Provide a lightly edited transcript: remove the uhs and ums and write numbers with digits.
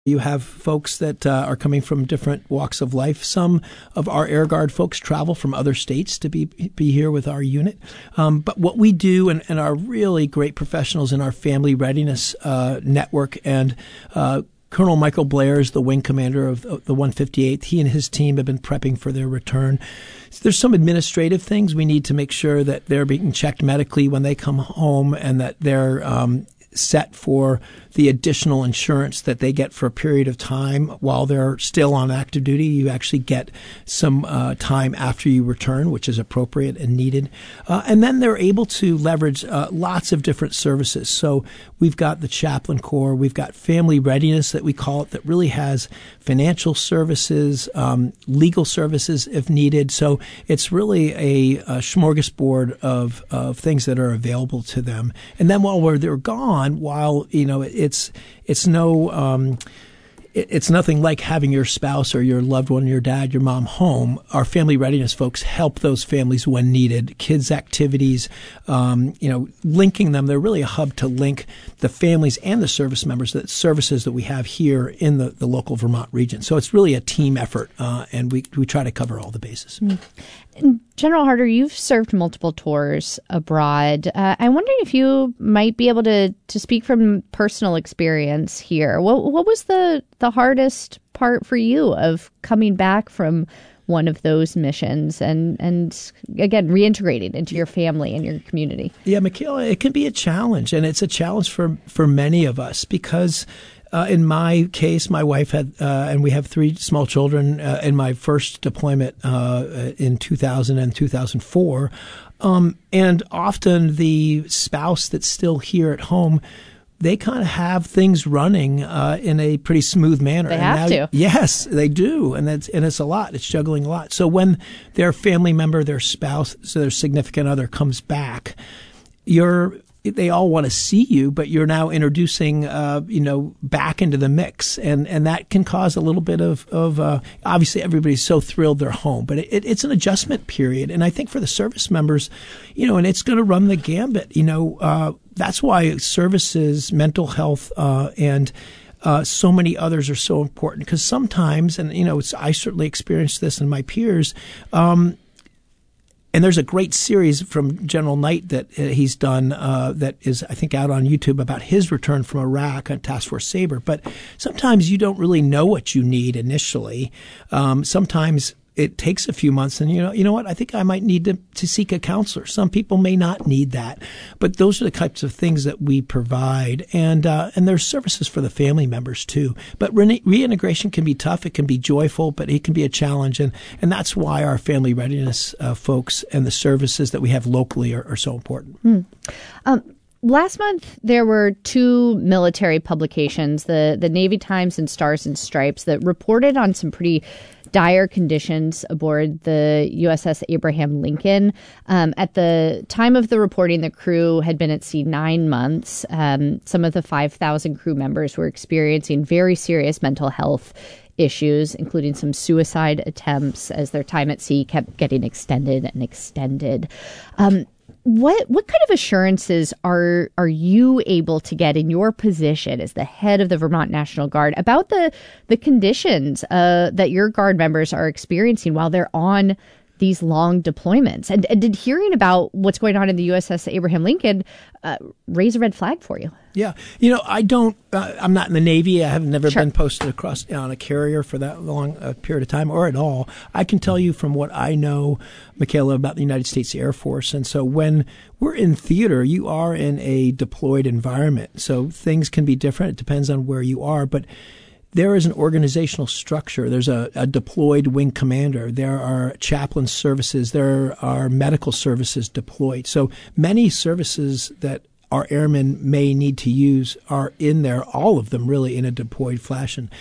You have folks that are coming from different walks of life. Some of our Air Guard folks travel from other states to be here with our unit. But what we do and are really great professionals in our family readiness network, and Colonel Michael Blair is the wing commander of the 158th. He and his team have been prepping for their return. There's some administrative things we need to make sure that they're being checked medically when they come home, and that they're set for the additional insurance that they get for a period of time while they're still on active duty. You actually get some time after you return, which is appropriate and needed. And then they're able to leverage lots of different services. So we've got the Chaplain Corps, we've got Family Readiness that we call it, that really has financial services, legal services if needed. So it's really a smorgasbord of things that are available to them. And then while they're gone, while it's nothing like having your spouse or your loved one, your dad, your mom home. Our family readiness folks help those families when needed. Kids activities, linking them. They're really a hub to link the families and the service members, the services that we have here in the local Vermont region. So it's really a team effort, and we try to cover all the bases. Mm-hmm. General Harder, you've served multiple tours abroad. I'm wondering if you might be able to speak from personal experience here. What was the hardest part for you of coming back from one of those missions and again, reintegrating into your family and your community? Yeah, Michaela, it can be a challenge, and it's a challenge for many of us because in my case, my wife had, and we have 3 small children in my first deployment in 2000 and 2004. And often the spouse that's still here at home, they kind of have things running in a pretty smooth manner. They have to. Yes, they do. And it's a lot. It's juggling a lot. So when their family member, their spouse, so their significant other comes back, they all want to see you, but you're now introducing, back into the mix. And that can cause a little bit of obviously everybody's so thrilled they're home, but it's an adjustment period. And I think for the service members, and it's going to run the gambit, that's why services, mental health, and so many others are so important, because sometimes, and, I certainly experienced this in my peers, and there's a great series from General Knight that he's done that is, I think, out on YouTube about his return from Iraq on Task Force Sabre. But sometimes you don't really know what you need initially. Sometimes it takes a few months, and you know what? I think I might need to seek a counselor. Some people may not need that, but those are the types of things that we provide, and there's services for the family members too. But reintegration can be tough. It can be joyful, but it can be a challenge, and that's why our family readiness folks and the services that we have locally are so important. Last month, there were 2 military publications, the Navy Times and Stars and Stripes, that reported on some pretty dire conditions aboard the USS Abraham Lincoln. At the time of the reporting, the crew had been at sea 9 months. Some of the 5,000 crew members were experiencing very serious mental health issues, including some suicide attempts, as their time at sea kept getting extended and extended. What kind of assurances are you able to get in your position as the head of the Vermont National Guard about the conditions that your Guard members are experiencing while they're on these long deployments? And did hearing about what's going on in the USS Abraham Lincoln raise a red flag for you? Yeah. I don't, I'm not in the Navy. I have never been posted across on a carrier for that long period of time or at all. I can tell you from what I know, Michaela, about the United States Air Force. And so when we're in theater, you are in a deployed environment. So things can be different. It depends on where you are. But there is an organizational structure. There's a deployed wing commander. There are chaplain services. There are medical services deployed. So many services that our airmen may need to use are in there, all of them really in a deployed fashion.